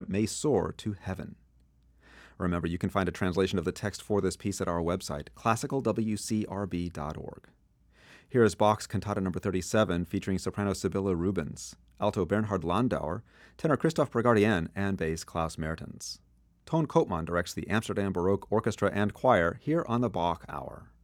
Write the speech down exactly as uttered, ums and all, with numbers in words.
may soar to heaven. Remember, you can find a translation of the text for this piece at our website, classical w c r b dot org. Here is Bach's Cantata number thirty-seven, featuring soprano Sibylle Rubens, alto Bernhard Landauer, tenor Christoph Brigardien, and bass Klaus Mertens. Toon Koopman directs the Amsterdam Baroque Orchestra and Choir here on the Bach Hour.